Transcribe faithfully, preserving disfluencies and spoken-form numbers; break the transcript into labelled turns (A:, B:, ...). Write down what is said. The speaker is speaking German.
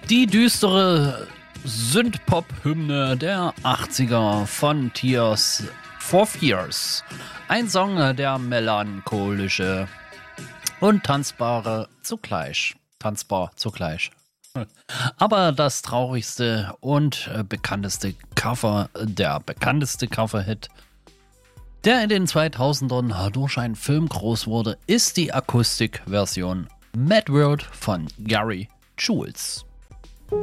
A: Die düstere Synthpop-Hymne der achtziger von Tears for Fears. Ein Song, der melancholische und tanzbare zugleich. Tanzbar zugleich. Aber das traurigste und bekannteste Cover, der bekannteste Cover-Hit, der in den zweitausendern durch einen Film groß wurde, ist die Akustikversion Mad World von Gary Jules.